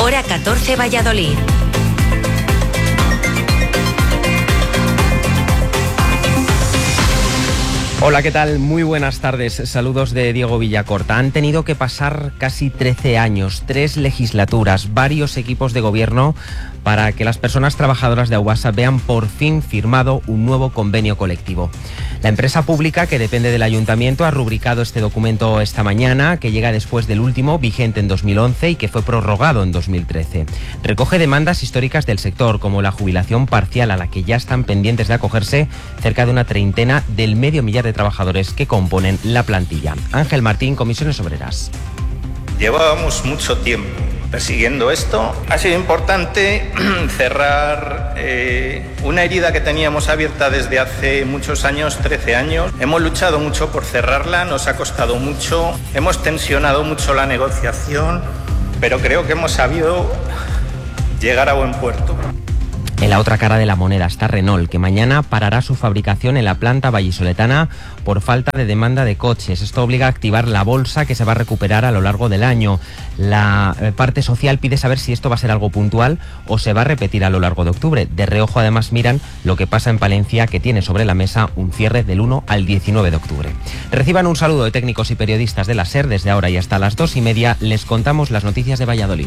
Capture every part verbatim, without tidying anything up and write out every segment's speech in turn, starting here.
Hora catorce, Valladolid. Hola, ¿qué tal? Muy buenas tardes. Saludos de Diego Villacorta. Han tenido que pasar casi trece años, tres legislaturas, varios equipos de gobierno para que las personas trabajadoras de Aubasa vean por fin firmado un nuevo convenio colectivo. La empresa pública, que depende del ayuntamiento, ha rubricado este documento esta mañana, que llega después del último, vigente en dos mil once y que fue prorrogado en dos mil trece. Recoge demandas históricas del sector, como la jubilación parcial, a la que ya están pendientes de acogerse cerca de una treintena del medio millar de trabajadores que componen la plantilla. Ángel Martín, Comisiones Obreras. Llevábamos mucho tiempo persiguiendo esto. Ha sido importante cerrar eh, una herida que teníamos abierta desde hace muchos años, trece años. Hemos luchado mucho por cerrarla, nos ha costado mucho, hemos tensionado mucho la negociación, pero creo que hemos sabido llegar a buen puerto. En la otra cara de la moneda está Renault, que mañana parará su fabricación en la planta vallisoletana por falta de demanda de coches. Esto obliga a activar la bolsa, que se va a recuperar a lo largo del año. La parte social pide saber si esto va a ser algo puntual o se va a repetir a lo largo de octubre. De reojo, además, miran lo que pasa en Palencia, que tiene sobre la mesa un cierre del uno al diecinueve de octubre. Reciban un saludo de técnicos y periodistas de la SER. Desde ahora y hasta las dos y media les contamos las noticias de Valladolid.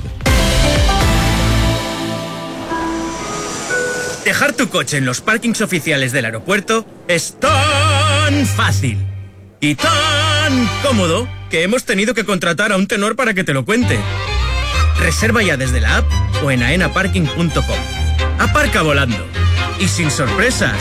Dejar tu coche en los parkings oficiales del aeropuerto es tan fácil y tan cómodo que hemos tenido que contratar a un tenor para que te lo cuente. Reserva ya desde la app o en aena parking punto com. Aparca volando y sin sorpresas.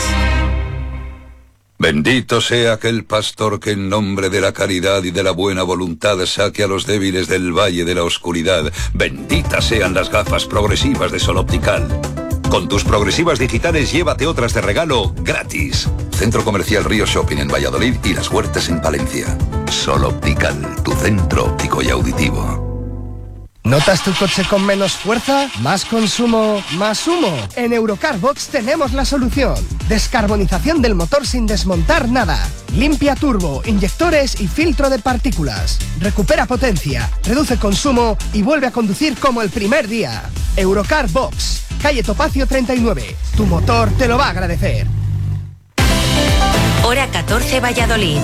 Bendito sea aquel pastor que en nombre de la caridad y de la buena voluntad saque a los débiles del valle de la oscuridad. Benditas sean las gafas progresivas de Sol Optical. Con tus progresivas digitales llévate otras de regalo gratis. Centro Comercial Río Shopping en Valladolid y Las Huertas en Palencia. Sol Optical, tu centro óptico y auditivo. ¿Notas tu coche con menos fuerza? ¿Más consumo? ¿Más humo? En Eurocarbox tenemos la solución. Descarbonización del motor sin desmontar nada. Limpia turbo, inyectores y filtro de partículas. Recupera potencia, reduce consumo y vuelve a conducir como el primer día. Eurocarbox, calle Topacio treinta y nueve. Tu motor te lo va a agradecer. Hora catorce, Valladolid.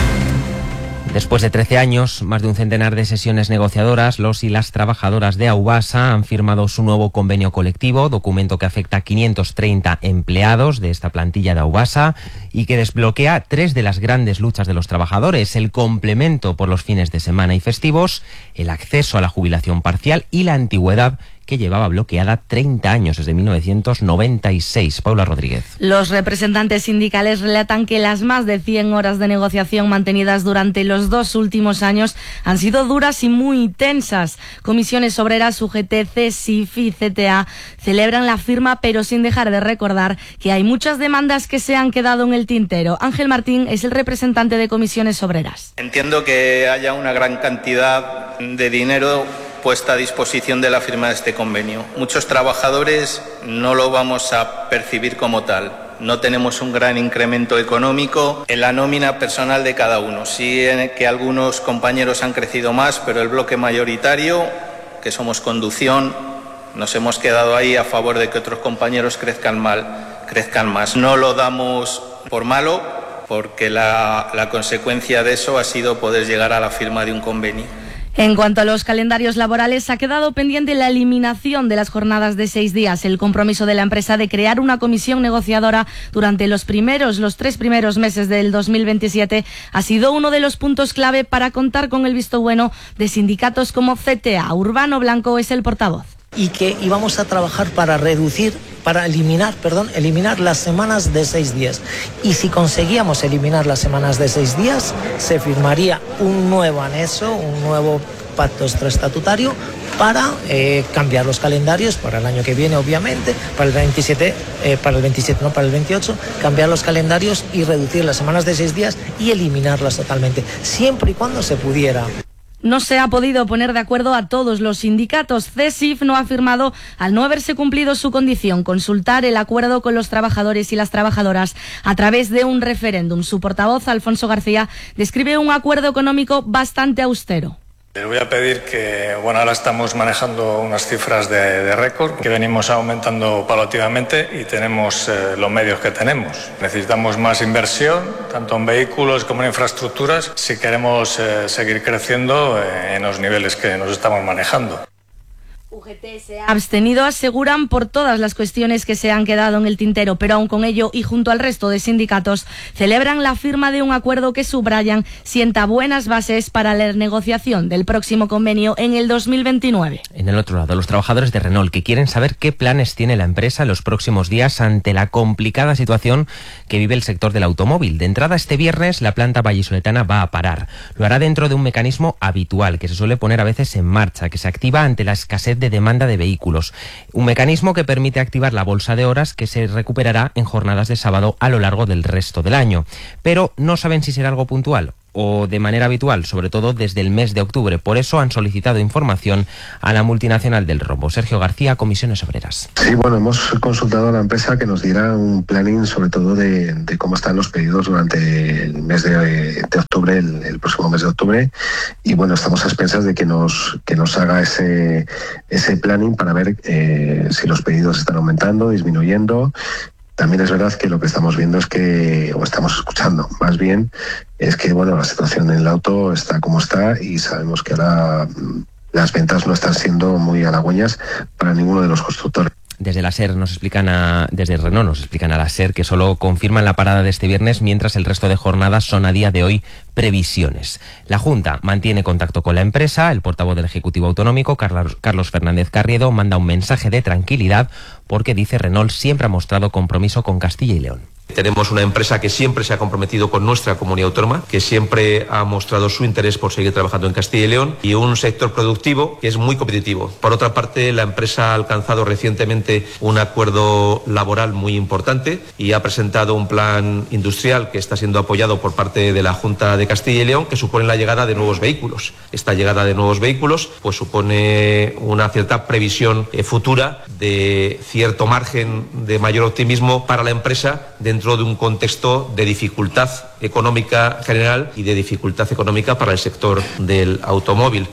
Después de trece años, más de un centenar de sesiones negociadoras, los y las trabajadoras de Aubasa han firmado su nuevo convenio colectivo, documento que afecta a quinientos treinta empleados de esta plantilla de Aubasa y que desbloquea tres de las grandes luchas de los trabajadores: el complemento por los fines de semana y festivos, el acceso a la jubilación parcial y la antigüedad, que llevaba bloqueada treinta años, desde mil novecientos noventa y seis. Paula Rodríguez. Los representantes sindicales relatan que las más de cien horas de negociación mantenidas durante los dos últimos años han sido duras y muy tensas. Comisiones Obreras, U G T, C S I F y C T A celebran la firma, pero sin dejar de recordar que hay muchas demandas que se han quedado en el tintero. Ángel Martín es el representante de Comisiones Obreras. Entiendo que haya una gran cantidad de dinero puesta a disposición de la firma de este convenio. Muchos trabajadores no lo vamos a percibir como tal. No tenemos un gran incremento económico en la nómina personal de cada uno. Sí que algunos compañeros han crecido más, pero el bloque mayoritario, que somos conducción, nos hemos quedado ahí a favor de que otros compañeros crezcan mal, crezcan más. No lo damos por malo, porque la, la consecuencia de eso ha sido poder llegar a la firma de un convenio. En cuanto a los calendarios laborales, ha quedado pendiente la eliminación de las jornadas de seis días. El compromiso de la empresa de crear una comisión negociadora durante los primeros, los tres primeros meses del dos mil veintisiete ha sido uno de los puntos clave para contar con el visto bueno de sindicatos como C T A. Urbano Blanco es el portavoz. Y que íbamos a trabajar para reducir, para eliminar, perdón, eliminar las semanas de seis días. Y si conseguíamos eliminar las semanas de seis días, se firmaría un nuevo anexo, un nuevo pacto extraestatutario para eh, cambiar los calendarios para el año que viene, obviamente, para el veintisiete, eh, para el veintisiete, no, para el veintiocho, cambiar los calendarios y reducir las semanas de seis días y eliminarlas totalmente, siempre y cuando se pudiera. No se ha podido poner de acuerdo a todos los sindicatos. C S I F no ha firmado al no haberse cumplido su condición, consultar el acuerdo con los trabajadores y las trabajadoras a través de un referéndum. Su portavoz, Alfonso García, describe un acuerdo económico bastante austero. Les voy a pedir que, bueno, ahora estamos manejando unas cifras de, de récord que venimos aumentando paulativamente y tenemos eh, los medios que tenemos. Necesitamos más inversión, tanto en vehículos como en infraestructuras, si queremos eh, seguir creciendo eh, en los niveles que nos estamos manejando. U G T se ha abstenido, aseguran, por todas las cuestiones que se han quedado en el tintero, pero aun con ello y junto al resto de sindicatos celebran la firma de un acuerdo que, subrayan, sienta buenas bases para la negociación del próximo convenio en el dos mil veintinueve. En el otro lado, los trabajadores de Renault, que quieren saber qué planes tiene la empresa en los próximos días ante la complicada situación que vive el sector del automóvil. De entrada, este viernes la planta vallisoletana va a parar. Lo hará dentro de un mecanismo habitual que se suele poner a veces en marcha, que se activa ante la escasez de demanda de vehículos. Un mecanismo que permite activar la bolsa de horas que se recuperará en jornadas de sábado a lo largo del resto del año. Pero no saben si será algo puntual o de manera habitual, sobre todo desde el mes de octubre. Por eso han solicitado información a la multinacional del rombo. Sergio García, Comisiones Obreras. Sí, bueno, hemos consultado a la empresa que nos diera un planning sobre todo de, de cómo están los pedidos durante el mes de, de octubre, el, el próximo mes de octubre. Y bueno, estamos a expensas de que nos, que nos haga ese, ese planning para ver eh, si los pedidos están aumentando, disminuyendo. También es verdad que lo que estamos viendo es que, o estamos escuchando más bien, es que bueno, la situación en el auto está como está y sabemos que ahora las ventas no están siendo muy halagüeñas para ninguno de los constructores. Desde la SER nos explican a, desde Renault nos explican a la SER que solo confirman la parada de este viernes, mientras el resto de jornadas son a día de hoy previsiones. La Junta mantiene contacto con la empresa. El portavoz del Ejecutivo Autonómico, Carlos, Carlos Fernández Carriedo, manda un mensaje de tranquilidad porque, dice, Renault siempre ha mostrado compromiso con Castilla y León. Tenemos una empresa que siempre se ha comprometido con nuestra comunidad autónoma, que siempre ha mostrado su interés por seguir trabajando en Castilla y León, y un sector productivo que es muy competitivo. Por otra parte, la empresa ha alcanzado recientemente un acuerdo laboral muy importante y ha presentado un plan industrial que está siendo apoyado por parte de la Junta de Castilla y León, que supone la llegada de nuevos vehículos. Esta llegada de nuevos vehículos pues supone una cierta previsión eh, futura de cierto margen de mayor optimismo para la empresa dentro de un contexto de dificultad económica general y de dificultad económica para el sector del automóvil.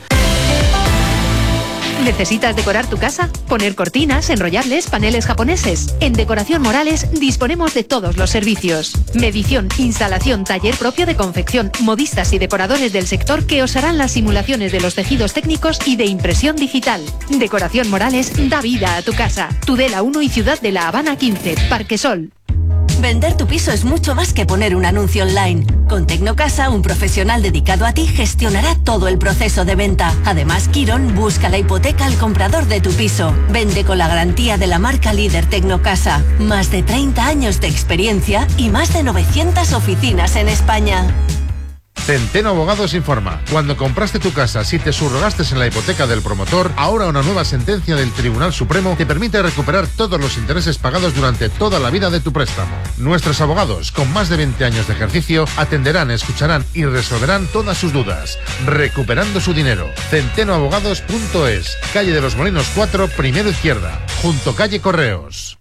¿Necesitas decorar tu casa? ¿Poner cortinas, enrollables, paneles japoneses? En Decoración Morales disponemos de todos los servicios. Medición, instalación, taller propio de confección, modistas y decoradores del sector que os harán las simulaciones de los tejidos técnicos y de impresión digital. Decoración Morales da vida a tu casa. Tudela uno y Ciudad de la Habana quince, Parque Sol. Vender tu piso es mucho más que poner un anuncio online. Con Tecnocasa, un profesional dedicado a ti gestionará todo el proceso de venta. Además, Quirón busca la hipoteca al comprador de tu piso. Vende con la garantía de la marca líder Tecnocasa. Más de treinta años de experiencia y más de novecientas oficinas en España. Centeno Abogados informa. Cuando compraste tu casa, si te subrogaste en la hipoteca del promotor, ahora una nueva sentencia del Tribunal Supremo te permite recuperar todos los intereses pagados durante toda la vida de tu préstamo. Nuestros abogados, con más de veinte años de ejercicio, atenderán, escucharán y resolverán todas sus dudas, recuperando su dinero. centeno abogados punto es, calle de los Molinos cuatro, primero izquierda, junto calle Correos.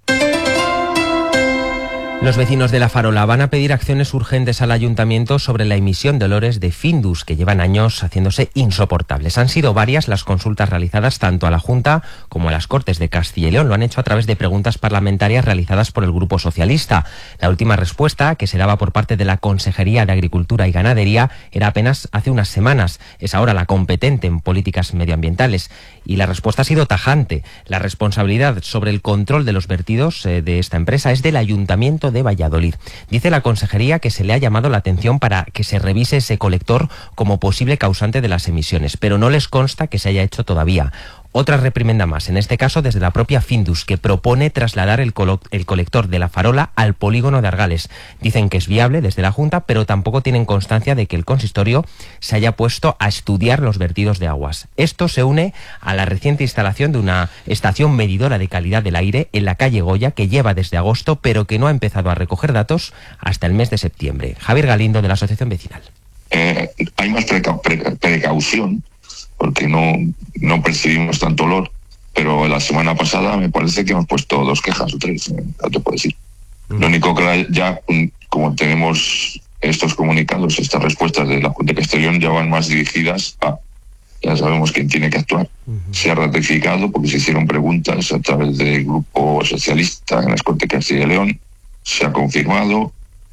Los vecinos de La Farola van a pedir acciones urgentes al ayuntamiento sobre la emisión de olores de Findus que llevan años haciéndose insoportables. Han sido varias las consultas realizadas tanto a la Junta como a las Cortes de Castilla y León. Lo han hecho a través de preguntas parlamentarias realizadas por el Grupo Socialista. La última respuesta, que se daba por parte de la Consejería de Agricultura y Ganadería, era apenas hace unas semanas. Es ahora la competente en políticas medioambientales. Y la respuesta ha sido tajante. La responsabilidad sobre el control de los vertidos eh, de esta empresa es del Ayuntamiento de Valladolid. Dice la Consejería que se le ha llamado la atención para que se revise ese colector como posible causante de las emisiones, pero no les consta que se haya hecho todavía. Otra reprimenda más, en este caso desde la propia Findus, que propone trasladar el, colo- el colector de La Farola al polígono de Argales. Dicen que es viable desde la Junta, pero tampoco tienen constancia de que el consistorio se haya puesto a estudiar los vertidos de aguas. Esto se une a la reciente instalación de una estación medidora de calidad del aire en la calle Goya, que lleva desde agosto, pero que no ha empezado a recoger datos hasta el mes de septiembre. Javier Galindo, de la Asociación Vecinal. Eh, hay más preca- pre- precaución porque no, no percibimos tanto olor, pero la semana pasada me parece que hemos puesto dos quejas o tres, eh, no te puedo decir. Mm. Lo único que ya, como tenemos estos comunicados, estas respuestas de la Junta de Castilla y León ya van más dirigidas a ya sabemos quién tiene que actuar. Se ha ratificado porque se hicieron preguntas a través del Grupo Socialista en las Cortes de Castilla y León, se ha confirmado,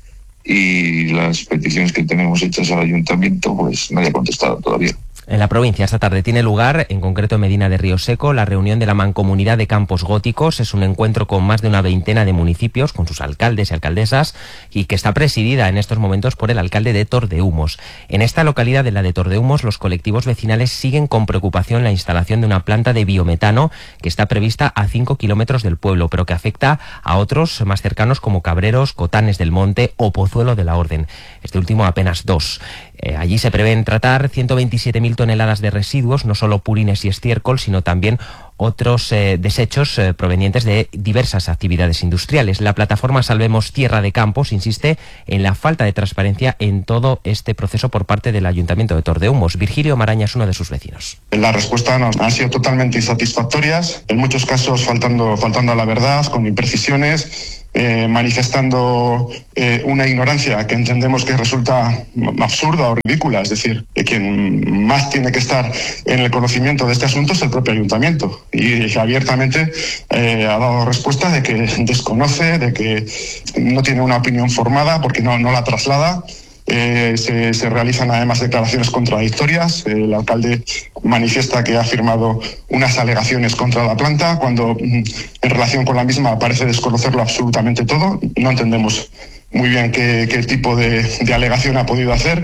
y las peticiones que tenemos hechas al Ayuntamiento, pues nadie ha contestado todavía. En la provincia esta tarde tiene lugar, en concreto en Medina de Río Seco, la reunión de la Mancomunidad de Campos Góticos. Es un encuentro con más de una veintena de municipios, con sus alcaldes y alcaldesas, y que está presidida en estos momentos por el alcalde de Tordehumos. En esta localidad de la de Tordehumos, los colectivos vecinales siguen con preocupación la instalación de una planta de biometano que está prevista a cinco kilómetros del pueblo, pero que afecta a otros más cercanos como Cabreros, Cotanes del Monte o Pozuelo de la Orden. Este último apenas dos. Eh, allí se prevén tratar ciento veintisiete mil toneladas de residuos, no solo purines y estiércol, sino también otros eh, desechos eh, provenientes de diversas actividades industriales. La plataforma Salvemos Tierra de Campos insiste en la falta de transparencia en todo este proceso por parte del Ayuntamiento de Tordehumos. Virgilio Maraña es uno de sus vecinos. Las respuestas no, han sido totalmente insatisfactorias, en muchos casos faltando, faltando a la verdad, con imprecisiones, Eh, manifestando eh, una ignorancia que entendemos que resulta absurda o ridícula. Es decir, eh, quien más tiene que estar en el conocimiento de este asunto es el propio ayuntamiento, y, y abiertamente eh, ha dado respuesta de que desconoce, de que no tiene una opinión formada porque no, no la traslada. Eh, se, se realizan además declaraciones contradictorias. El alcalde manifiesta que ha firmado unas alegaciones contra la planta cuando en relación con la misma parece desconocerlo absolutamente todo. No entendemos muy bien qué, qué tipo de, de alegación ha podido hacer.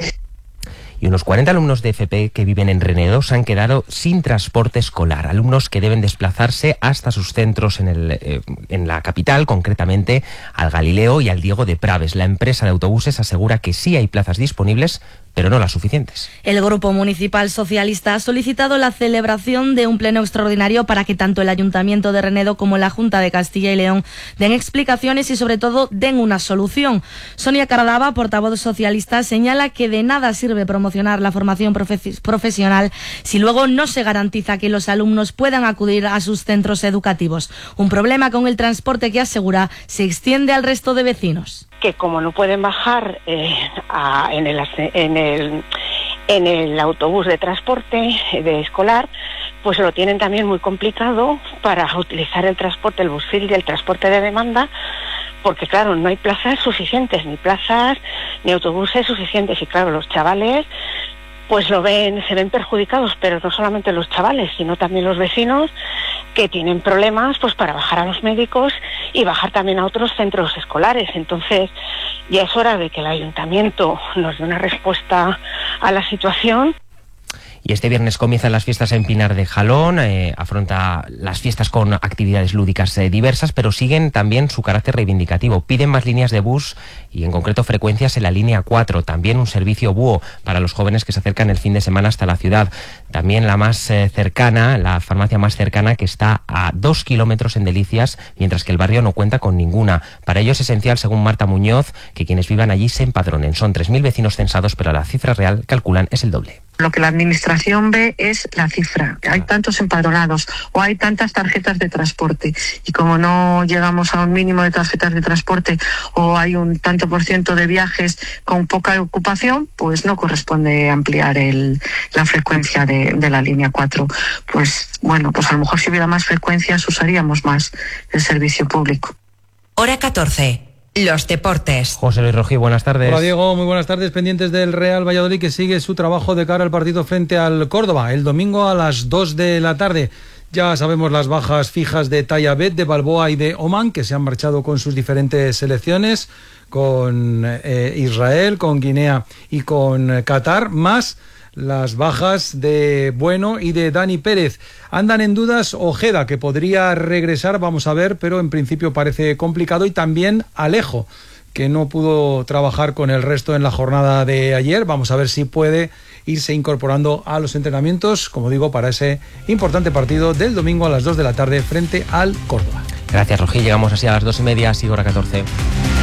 Y unos cuarenta alumnos de F P que viven en Renedo se han quedado sin transporte escolar. Alumnos que deben desplazarse hasta sus centros en, el, eh, en la capital, concretamente al Galileo y al Diego de Praves. La empresa de autobuses asegura que sí hay plazas disponibles, pero no las suficientes. El Grupo Municipal Socialista ha solicitado la celebración de un pleno extraordinario para que tanto el Ayuntamiento de Renedo como la Junta de Castilla y León den explicaciones y sobre todo den una solución. Sonia Cardava, portavoz socialista, señala que de nada sirve promocionar la formación profe- profesional si luego no se garantiza que los alumnos puedan acudir a sus centros educativos. Un problema con el transporte que asegura se extiende al resto de vecinos. Que como no pueden bajar eh, a, en, el, en, el, en el autobús de transporte de escolar, pues lo tienen también muy complicado para utilizar el transporte, el busfil y el transporte de demanda, porque claro, no hay plazas suficientes, ni plazas, ni autobuses suficientes, y claro, los chavales pues lo ven, se ven perjudicados, pero no solamente los chavales, sino también los vecinos que tienen problemas pues para bajar a los médicos y bajar también a otros centros escolares. Entonces ya es hora de que el ayuntamiento nos dé una respuesta a la situación. Y este viernes comienzan las fiestas en Pinar de Jalón, eh, afronta las fiestas con actividades lúdicas eh, diversas, pero siguen también su carácter reivindicativo. Piden más líneas de bus y en concreto frecuencias en la línea cuatro, también un servicio búho para los jóvenes que se acercan el fin de semana hasta la ciudad. También la más eh, cercana, la farmacia más cercana, que está a dos kilómetros en Delicias, mientras que el barrio no cuenta con ninguna. Para ello es esencial, según Marta Muñoz, que quienes vivan allí se empadronen. Son tres mil vecinos censados, pero la cifra real, calculan, es el doble. Lo que la administración ve es la cifra. Hay tantos empadronados o hay tantas tarjetas de transporte, y como no llegamos a un mínimo de tarjetas de transporte o hay un tanto por ciento de viajes con poca ocupación, pues no corresponde ampliar el, la frecuencia de, de la línea cuatro. Pues bueno, pues a lo mejor si hubiera más frecuencias usaríamos más el servicio público. Hora catorce. Los deportes. José Luis Rojí, buenas tardes. Hola Diego, muy buenas tardes. Pendientes del Real Valladolid, que sigue su trabajo de cara al partido frente al Córdoba el domingo a las dos de la tarde. Ya sabemos las bajas fijas de Tayabet, de Balboa y de Oman, que se han marchado con sus diferentes selecciones, con eh, Israel, con Guinea y con Qatar, más las bajas de Bueno y de Dani Pérez. Andan en dudas Ojeda, que podría regresar, vamos a ver, pero en principio parece complicado, y también Alejo, que no pudo trabajar con el resto en la jornada de ayer. Vamos a ver si puede irse incorporando a los entrenamientos, como digo, para ese importante partido del domingo a las dos de la tarde frente al Córdoba. Gracias, Rojí. Llegamos así a las dos y media, sigo hora catorce.